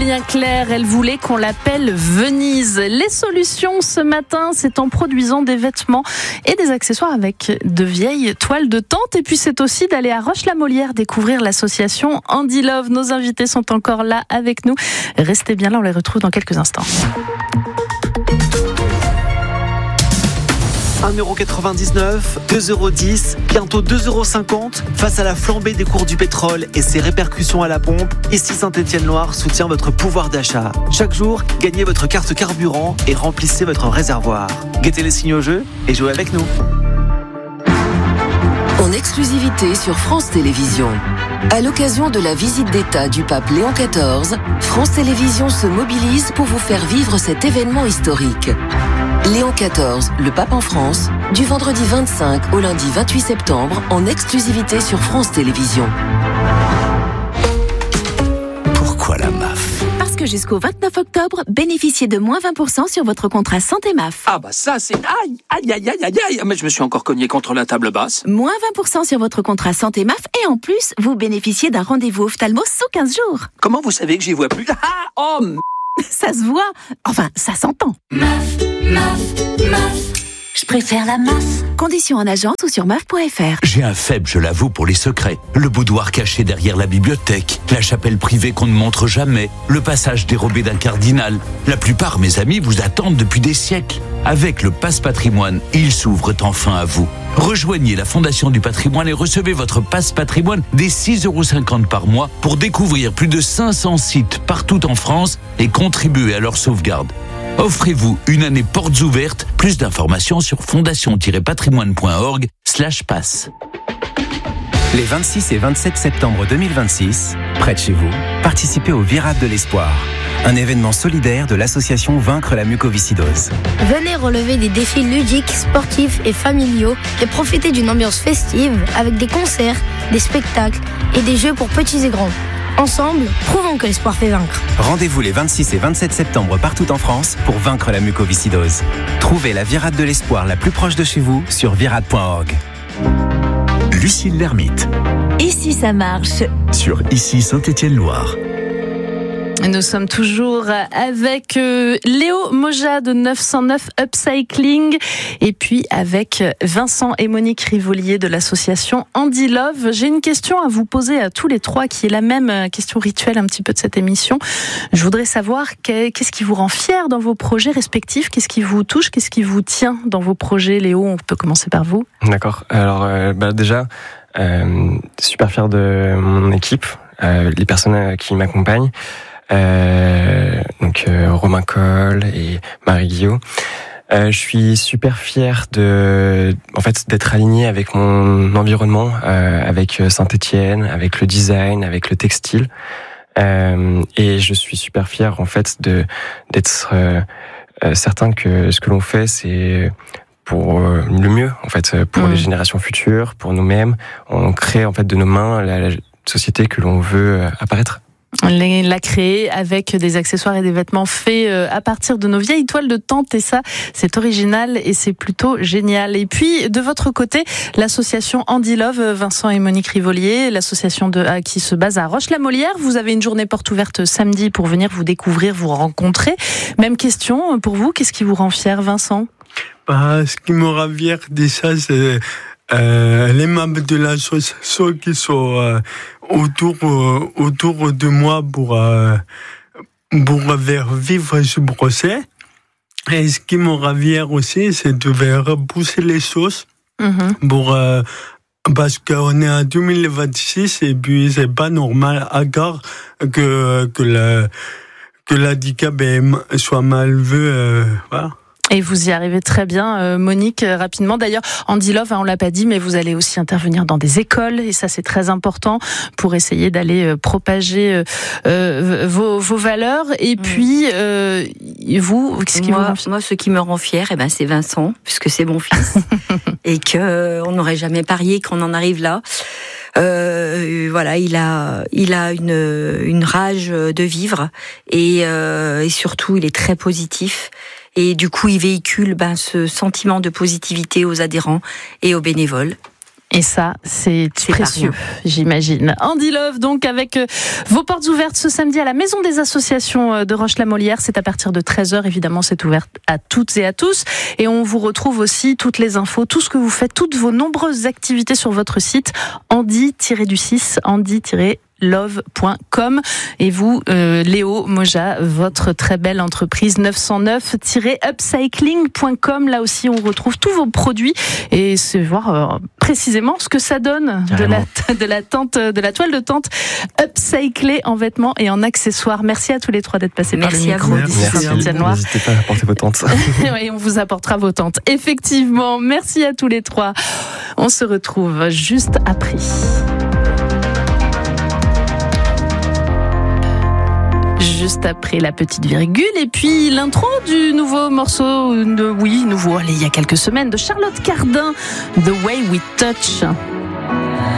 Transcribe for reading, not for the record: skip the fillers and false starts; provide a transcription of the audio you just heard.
Julien Clerc, elle voulait qu'on l'appelle Venise. Les solutions ce matin, c'est en produisant des vêtements et des accessoires avec de vieilles toiles de tente. Et puis c'est aussi d'aller à Roche-la-Molière découvrir l'association Andy Love. Nos invités sont encore là avec nous. Restez bien là, on les retrouve dans quelques instants. 1,99€, 2,10€, bientôt 2,50€ face à la flambée des cours du pétrole et ses répercussions à la pompe. Ici Saint-Étienne-Loire soutient votre pouvoir d'achat. Chaque jour, gagnez votre carte carburant et remplissez votre réservoir. Guettez les signes au jeu et jouez avec nous. En exclusivité sur France Télévisions. À l'occasion de la visite d'État du pape Léon XIV, France Télévisions se mobilise pour vous faire vivre cet événement historique. Léon XIV, le pape en France, du vendredi 25 au lundi 28 septembre, en exclusivité sur France Télévisions. Pourquoi la MAF ? Parce que jusqu'au 29 octobre, bénéficiez de moins 20% sur votre contrat santé MAF. Ah bah ça c'est... Aïe. Mais je me suis encore cogné contre la table basse. Moins 20% sur votre contrat santé MAF et en plus, vous bénéficiez d'un rendez-vous ophtalmo sous 15 jours. Comment vous savez que j'y vois plus ? Ça se voit. Enfin, ça s'entend. MAF. Je préfère la MAF. Conditions en agence ou sur MAF.fr. J'ai un faible, je l'avoue, pour les secrets. Le boudoir caché derrière la bibliothèque, la chapelle privée qu'on ne montre jamais, le passage dérobé d'un cardinal. La plupart, mes amis, vous attendent depuis des siècles. Avec le Pass Patrimoine, ils s'ouvrent enfin à vous. Rejoignez la Fondation du Patrimoine et recevez votre Pass Patrimoine des 6,50€ par mois pour découvrir plus de 500 sites partout en France et contribuer à leur sauvegarde. Offrez-vous une année portes ouvertes. Plus d'informations sur fondation-patrimoine.org/pass. Les 26 et 27 septembre 2026, près de chez vous, participez au Virade de l'Espoir, un événement solidaire de l'association Vaincre la mucoviscidose. Venez relever des défis ludiques, sportifs et familiaux et profitez d'une ambiance festive avec des concerts, des spectacles et des jeux pour petits et grands. Ensemble, prouvons que l'espoir fait vaincre. Rendez-vous les 26 et 27 septembre partout en France pour vaincre la mucoviscidose. Trouvez la Virade de l'Espoir la plus proche de chez vous sur virade.org. Lucille Lermite. Ici ça marche. Sur Ici Saint-Étienne-Loire. Nous sommes toujours avec Léo Moja de 909 Upcycling et puis avec Vincent et Monique Rivolier de l'association Andy Love. J'ai une question à vous poser à tous les trois qui est la même question rituelle un petit peu de cette émission. Je voudrais savoir qu'est-ce qui vous rend fier dans vos projets respectifs, qu'est-ce qui vous touche, qu'est-ce qui vous tient dans vos projets. Léo, on peut commencer par vous. D'accord. Alors déjà, super fier de mon équipe, les personnes qui m'accompagnent. Romain Coll et Marie Guillot. Je suis super fier d'être aligné avec mon environnement, avec Saint-Étienne, avec le design, avec le textile. Et je suis super fier d'être certain que ce que l'on fait c'est pour le mieux pour les générations futures, pour nous-mêmes. On crée de nos mains la société que l'on veut apparaître. La créer avec des accessoires et des vêtements faits à partir de nos vieilles toiles de tente et ça, c'est original et c'est plutôt génial. Et puis, de votre côté, l'association Andy Love, Vincent et Monique Rivolier, l'association qui se base à Roche-la-Molière. Vous avez une journée porte ouverte samedi pour venir vous découvrir, vous rencontrer. Même question pour vous, qu'est-ce qui vous rend fier, Vincent ? Ce qui me rend fier déjà, c'est les membres de l'association qui sont autour de moi pour faire vivre ce projet. Et ce qui me rend fier aussi, c'est de faire pousser les choses parce qu'on est en 2026 et puis c'est pas normal encore que l'handicap soit mal vu. Voilà. Et vous y arrivez très bien, Monique, rapidement. D'ailleurs, Andy Love, on l'a pas dit, mais vous allez aussi intervenir dans des écoles, et ça c'est très important pour essayer d'aller propager vos valeurs. Et puis, vous, qu'est-ce qui vous rend fier ? Moi, ce qui me rend fier, c'est Vincent, puisque c'est mon fils, et que on n'aurait jamais parié qu'on en arrive là. Il a une rage de vivre et surtout il est très positif. Et du coup, il véhicule ce sentiment de positivité aux adhérents et aux bénévoles. Et ça, c'est précieux, j'imagine. Andy Love, donc, avec vos portes ouvertes ce samedi à la Maison des Associations de Roche-la-Molière. C'est à partir de 13h, évidemment, c'est ouvert à toutes et à tous. Et on vous retrouve aussi toutes les infos, tout ce que vous faites, toutes vos nombreuses activités sur votre site andy-love.com. Et vous, Léo Moja, votre très belle entreprise 909-upcycling.com. Là aussi, on retrouve tous vos produits et c'est voir précisément ce que ça donne de la toile de tente upcyclée en vêtements et en accessoires. Merci à tous les trois d'être passés par le micro d'ici Saint-Étienne-Loire. N'hésitez pas à apporter vos tentes. Et on vous apportera vos tentes. Effectivement, merci à tous les trois. On se retrouve juste après. Juste après la petite virgule et puis l'intro du nouveau morceau nouveau, allez, il y a quelques semaines, de Charlotte Cardin, The Way We Touch.